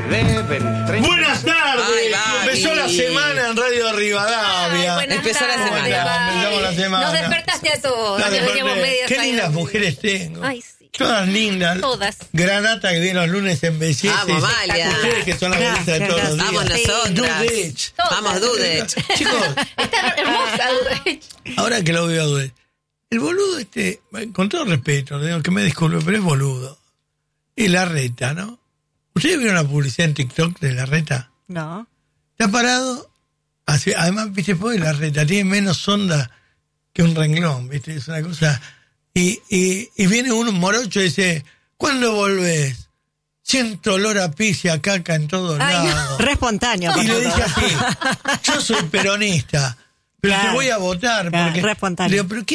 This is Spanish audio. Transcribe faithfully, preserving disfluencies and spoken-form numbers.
deben treinta. Buenas tardes. Ay, Empezó la semana en Radio Rivadavia. Ay, Empezó la tardes, semana. Barbie. Empezamos la semana. Nos despertaste a todos. La que desperté. veníamos medias Qué ahí. lindas mujeres tengo. Ay, sí. Todas lindas. Todas. Granata que viene los lunes en Belleza. Vamos, Amalia. Ustedes que son las Gracias, bellezas de todos los días. Vamos nosotras. Dudech. Todas. Vamos, Dudech. Chicos, Está hermosa, Dudech. ahora que lo veo a Dudech. El boludo este, con todo respeto, le digo que me disculpe, pero es boludo. Y Larreta, ¿no? ¿Ustedes vieron la publicidad en TikTok de Larreta? No. Está parado, así, además, viste, pues Larreta tiene menos onda que un renglón, viste, es una cosa. Y, y, y viene un morocho y dice, ¿cuándo volvés? Siento olor a pis y a caca en todos Ay, no. lados. Re espontáneo. Y le aparte. dije así, yo soy peronista, pero Claro. te voy a votar. Claro, Porque re espontáneo. le digo, pero ¿qué